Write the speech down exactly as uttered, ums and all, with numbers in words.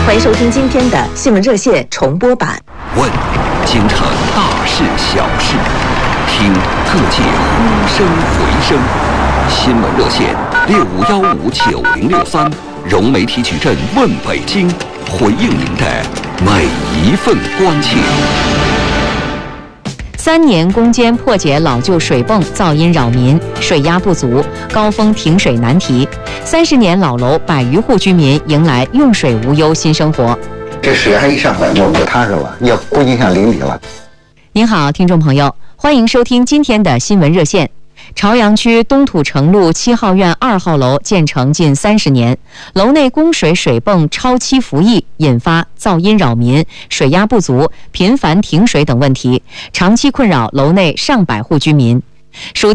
欢迎收听今天的新闻热线重播版。 问京城大事小事，听各界呼声回声。新闻热线六五幺五九零六三，融媒体矩阵问北京，回应您的每一份关切。 三年攻坚破解老旧水泵噪音扰民，水压不足，高峰停水难题。三十年老楼百余户居民迎来用水无忧新生活。 这水压一上来，我不踏实了，也不影响邻里了。 您好，听众朋友，欢迎收听今天的新闻热线。朝阳区东土城路七号院二号楼建成近三十年，楼内供水水泵超期服役，引发噪音扰民、水压不足、频繁停水等问题，长期困扰楼内上百户居民。属